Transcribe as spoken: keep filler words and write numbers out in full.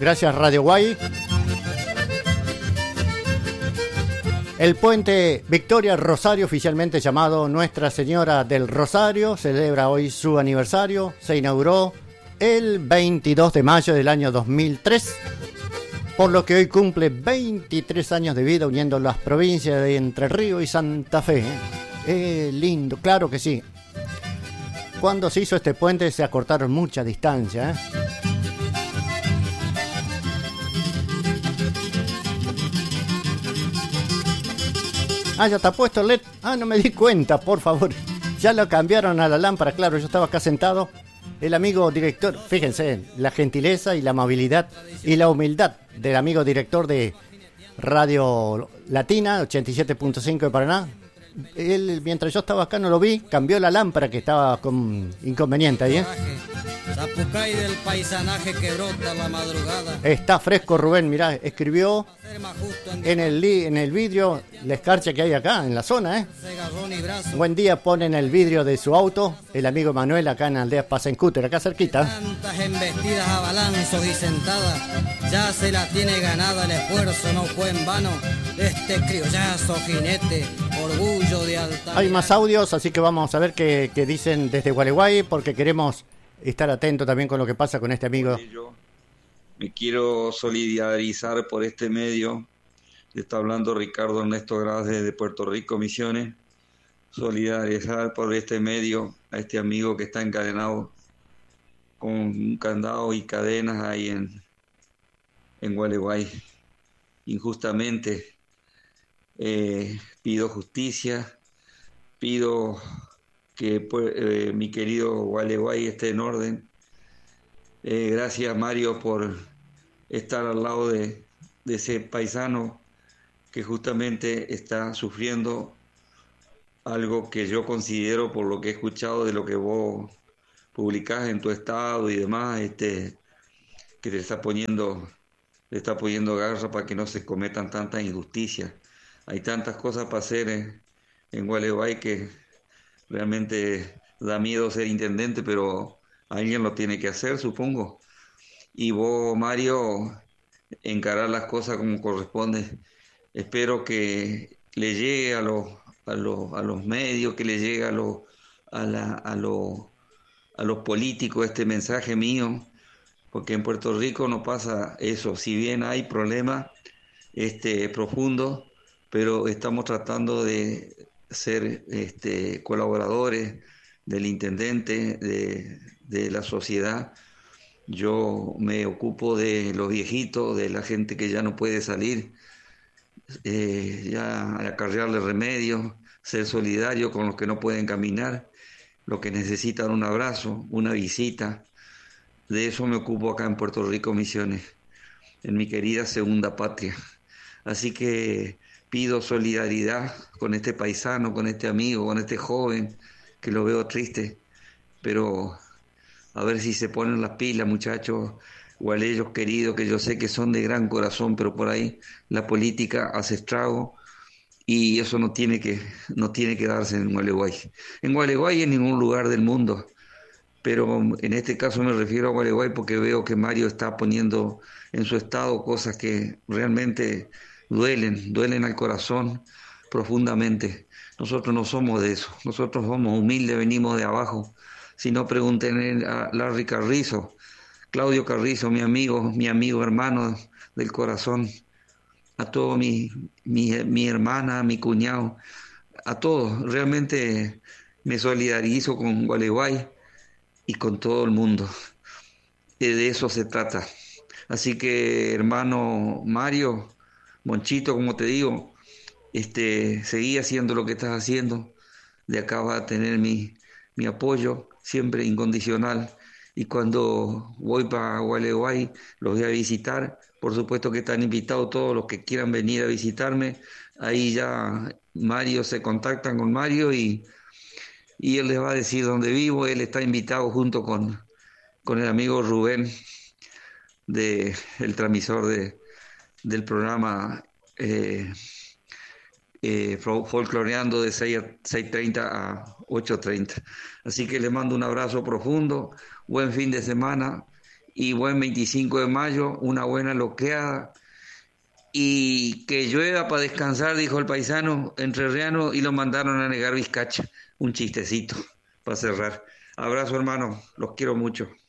Gracias Radio Guay. El puente Victoria Rosario, oficialmente llamado Nuestra Señora del Rosario, celebra hoy su aniversario. Se inauguró el veintidós de mayo del año dos mil tres, por lo que hoy cumple veintitrés años de vida uniendo las provincias de Entre Ríos y Santa Fe. Eh, lindo, claro que sí. Cuando se hizo este puente se acortaron muchas distancias, ¿eh? Ah, ya está puesto el L E D. Ah, no me di cuenta, por favor. Ya lo cambiaron a la lámpara, claro, yo estaba acá sentado. El amigo director, fíjense, la gentileza y la amabilidad y la humildad del amigo director de Radio Latina, ochenta y siete punto cinco de Paraná. Él, mientras yo estaba acá, no lo vi, cambió la lámpara que estaba con inconveniente ahí, ¿eh? Zapucay del paisanaje que brota la madrugada. Está fresco Rubén, mirá, escribió en el, en el vidrio la escarcha que hay acá en la zona, ¿eh? Buen día, pone en el vidrio de su auto el amigo Manuel acá en Aldea Pasencúter, acá cerquita. Tantas embestidas a balanzos y sentadas, ya se la tiene ganada, el esfuerzo no fue en vano. Este criollazo jinete, orgullo de Alta. Hay más audios, así que vamos a ver qué, qué dicen desde Gualeguay, porque queremos estar atento también con lo que pasa con este amigo. Yo me quiero solidarizar por este medio. Está hablando Ricardo Ernesto Gras de Puerto Rico, Misiones. Solidarizar por este medio a este amigo que está encadenado con candados y cadenas ahí en, en Gualeguay. Injustamente. Eh, pido justicia, pido que pues, eh, mi querido Gualeguay esté en orden. Eh, gracias Mario por estar al lado de, de ese paisano que justamente está sufriendo algo que yo considero, por lo que he escuchado de lo que vos publicás en tu estado y demás, este, que te está poniendo, le está poniendo garra para que no se cometan tantas injusticias. Hay tantas cosas para hacer en, en Gualeguay que realmente da miedo ser intendente, pero alguien lo tiene que hacer, supongo. Y vos, Mario, encarar las cosas como corresponde. Espero que le llegue a los, a los, a los medios, que le llegue a los, a la, a los, a los políticos este mensaje mío, porque en Puerto Rico no pasa eso. Si bien hay problemas este, profundos, pero estamos tratando de ser este, colaboradores del intendente, de, de la sociedad. Yo me ocupo de los viejitos, de la gente que ya no puede salir, eh, ya acarrearle remedios, ser solidario con los que no pueden caminar, los que necesitan un abrazo, una visita. De eso me ocupo acá en Puerto Rico, Misiones, en mi querida segunda patria. Así que pido solidaridad con este paisano, con este amigo, con este joven, que lo veo triste, pero a ver si se ponen las pilas, muchachos, gualeyos queridos, que yo sé que son de gran corazón, pero por ahí la política hace estrago y eso no tiene que, no tiene que darse en Gualeguay. En Gualeguay y en ningún lugar del mundo, pero en este caso me refiero a Gualeguay porque veo que Mario está poniendo en su estado cosas que realmente duelen, duelen al corazón profundamente. Nosotros no somos de eso, nosotros somos humildes, venimos de abajo. Si no, pregunten a Larry Carrizo, Claudio Carrizo, mi amigo, mi amigo hermano del corazón, a todos mi, mi, mi hermana, mi cuñado, a todos. Realmente me solidarizo con Gualeguay y con todo el mundo. De eso se trata. Así que, hermano Mario, Monchito, como te digo, este, seguí haciendo lo que estás haciendo. De acá vas a tener mi, mi apoyo, siempre incondicional. Y cuando voy para Gualeguay, los voy a visitar. Por supuesto que están invitados todos los que quieran venir a visitarme. Ahí ya Mario, se contactan con Mario y, y él les va a decir dónde vivo. Él está invitado junto con, con el amigo Rubén, de, el transmisor de, del programa eh, eh, Folcloreando de seis treinta a ocho treinta. Así que les mando un abrazo profundo, buen fin de semana y buen veinticinco de mayo, una buena loqueada. Y que llueva para descansar, dijo el paisano entrerriano, y lo mandaron a negar Vizcacha. Un chistecito para cerrar. Abrazo, hermano, los quiero mucho.